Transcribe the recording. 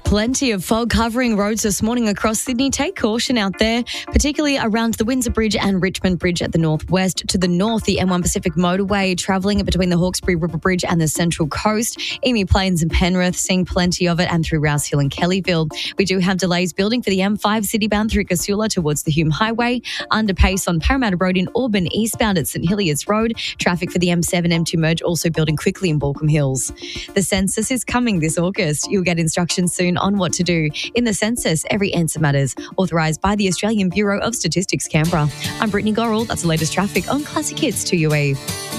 Plenty of fog covering roads this morning across Sydney. Take caution out there, particularly around the Windsor Bridge and Richmond Bridge at the northwest. To the north, the M1 Pacific Motorway travelling between the Hawkesbury River Bridge and the Central Coast. Emu Plains and Penrith, seeing plenty of it, and through Rouse Hill and Kellyville. We do have delays building for the M5 citybound through Casula towards the Hume Highway. Under pace on Parramatta Road in Auburn, eastbound at St Hilliers Road. Traffic for the M7, M2 merge also building quickly in Balcombe Hills. The census is coming this August. You'll get instructions soon on what to do. In the census, every answer matters. Authorised by the Australian Bureau of Statistics, Canberra. I'm Brittany Gorrell. That's the latest traffic on Classic Hits 2UA.